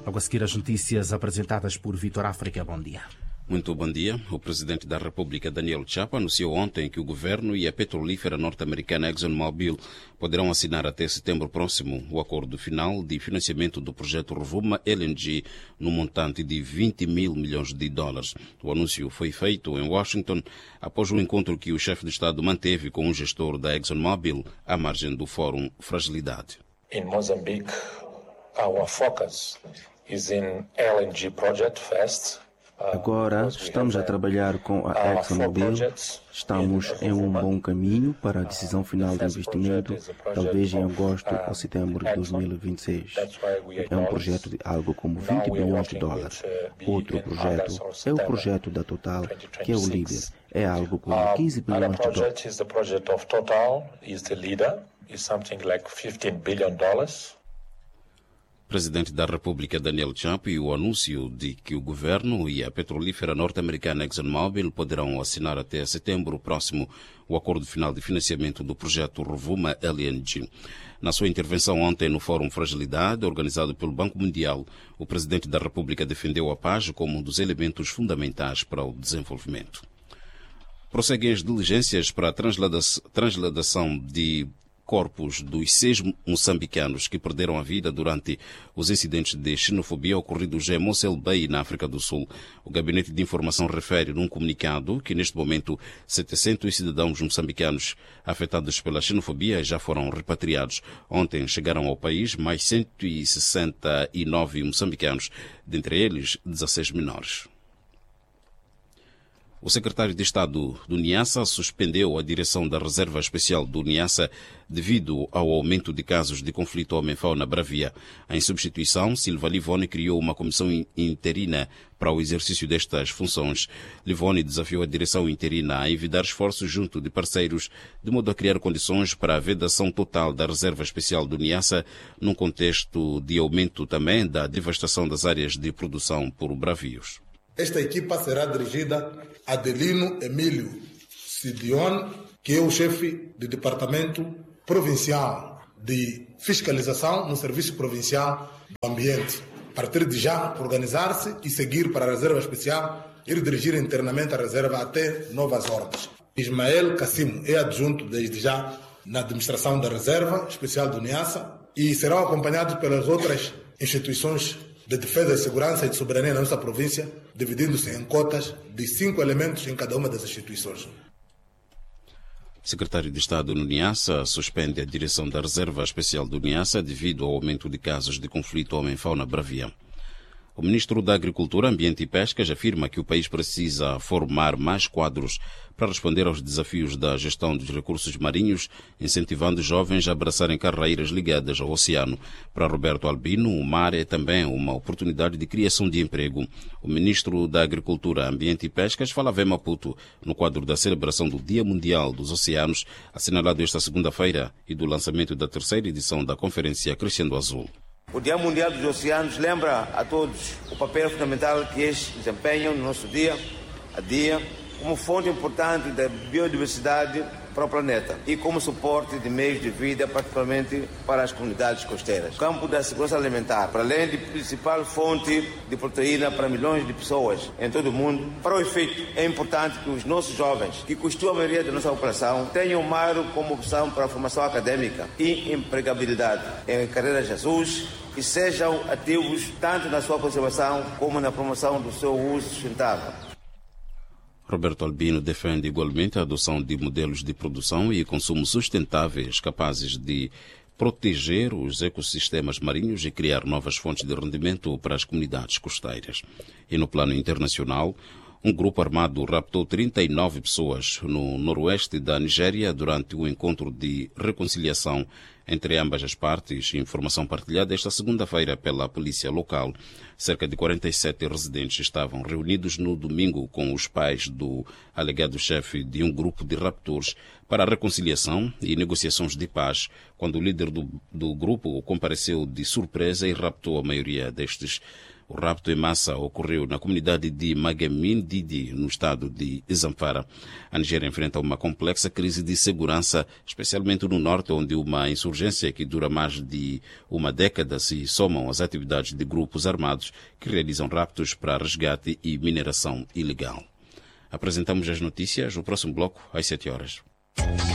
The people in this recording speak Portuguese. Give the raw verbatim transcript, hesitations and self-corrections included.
Logo a seguir as notícias apresentadas por Vitor África. Bom dia. Muito bom dia. O presidente da República, Daniel Chapo, anunciou ontem que o governo e a petrolífera norte-americana ExxonMobil poderão assinar até setembro próximo o acordo final de financiamento do projeto Rovuma L N G no montante de vinte mil milhões de dólares. O anúncio foi feito em Washington após o encontro que o chefe de Estado manteve com o gestor da ExxonMobil à margem do Fórum Fragilidade. In Mozambique, our focus is in L N G project first. Agora estamos a trabalhar com a ExxonMobil. Estamos em um bom caminho para a decisão final de investimento, talvez em agosto ou setembro de dois mil e vinte e seis. É um projeto de algo como vinte bilhões de dólares. Outro projeto é o projeto da Total, que é o líder. É algo como quinze bilhões de dólares. Presidente da República Daniel Chapo e o anúncio de que o governo e a petrolífera norte-americana ExxonMobil poderão assinar até setembro próximo o acordo final de financiamento do projeto Rovuma L N G. Na sua intervenção ontem no Fórum Fragilidade, organizado pelo Banco Mundial, o presidente da República defendeu a paz como um dos elementos fundamentais para o desenvolvimento. Prosseguem as diligências para a transladação de corpos dos seis moçambicanos que perderam a vida durante os incidentes de xenofobia ocorridos em Mossel Bay, na África do Sul. O Gabinete de Informação refere num comunicado que, neste momento, setecentos cidadãos moçambicanos afetados pela xenofobia já foram repatriados. Ontem chegaram ao país mais cento e sessenta e nove moçambicanos, dentre eles dezesseis menores. O secretário de Estado do Niassa suspendeu a direção da Reserva Especial do Niassa devido ao aumento de casos de conflito homem-fauna bravia. Em substituição, Silva Livoni criou uma comissão interina para o exercício destas funções. Livoni desafiou a direção interina a envidar esforços junto de parceiros, de modo a criar condições para a vedação total da Reserva Especial do Niassa, num contexto de aumento também da devastação das áreas de produção por bravios. Esta equipa será dirigida a Adelino Emílio Sidione, que é o chefe do Departamento Provincial de Fiscalização no Serviço Provincial do Ambiente. A partir de já, organizar-se e seguir para a Reserva Especial, ir dirigir internamente a Reserva até novas ordens. Ismael Cassimo é adjunto desde já na administração da Reserva Especial do Niassa e serão acompanhados pelas outras instituições de defesa, de segurança e de soberania na nossa província, dividindo-se em cotas de cinco elementos em cada uma das instituições. O secretário de Estado no Niassa suspende a direção da Reserva Especial do Niassa devido ao aumento de casos de conflito homem-fauna bravia. O ministro da Agricultura, Ambiente e Pescas afirma que o país precisa formar mais quadros para responder aos desafios da gestão dos recursos marinhos, incentivando jovens a abraçarem carreiras ligadas ao oceano. Para Roberto Albino, o mar é também uma oportunidade de criação de emprego. O ministro da Agricultura, Ambiente e Pescas falava em Maputo, no quadro da celebração do Dia Mundial dos Oceanos, assinalado esta segunda-feira, e do lançamento da terceira edição da Conferência Crescendo Azul. O Dia Mundial dos Oceanos lembra a todos o papel fundamental que eles desempenham no nosso dia a dia como fonte importante da biodiversidade para o planeta e como suporte de meios de vida, particularmente para as comunidades costeiras. O campo da segurança alimentar, para além de principal fonte de proteína para milhões de pessoas em todo o mundo, para o efeito é importante que os nossos jovens, que constituem a maioria da nossa população, tenham o mar como opção para a formação acadêmica e empregabilidade em carreiras azuis, e sejam ativos tanto na sua conservação como na promoção do seu uso sustentável. Roberto Albino defende igualmente a adoção de modelos de produção e consumo sustentáveis capazes de proteger os ecossistemas marinhos e criar novas fontes de rendimento para as comunidades costeiras. E no plano internacional, um grupo armado raptou trinta e nove pessoas no noroeste da Nigéria durante um encontro de reconciliação entre ambas as partes, informação partilhada esta segunda-feira pela polícia local. Cerca de quarenta e sete residentes estavam reunidos no domingo com os pais do alegado chefe de um grupo de raptores para a reconciliação e negociações de paz, quando o líder do, do grupo compareceu de surpresa e raptou a maioria destes. O rapto em massa ocorreu na comunidade de Magemindidi, no estado de Zamfara. A Nigéria enfrenta uma complexa crise de segurança, especialmente no norte, onde uma insurgência que dura mais de uma década se somam às atividades de grupos armados que realizam raptos para resgate e mineração ilegal. Apresentamos as notícias no próximo bloco, às sete horas.